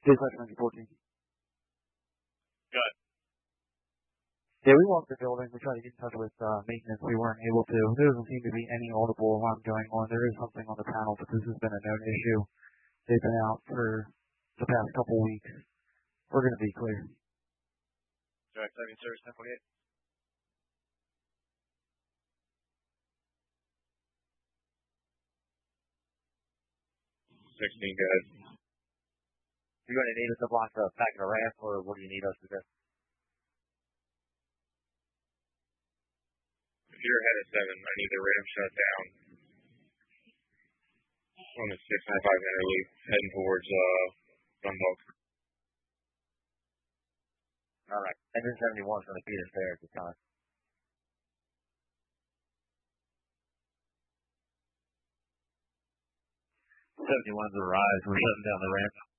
J/14. Good. Yeah, we walked the building. We tried to get in touch with maintenance. We weren't able to. There doesn't seem to be any audible alarm going on. There is something on the panel, but this has been a known issue. They've been out for the past couple weeks. We're going to be clear. Direct Second Service 1048. 16, go ahead. You're going to need us to block the back of the ramp, or what do you need us to do? If you're ahead of 7, I need the ramp shut down on the 695 inner loop, heading towards Gunhook. All right. Engine 71 is going to beat us there at the time. One's arrived. We're shutting down the ramp.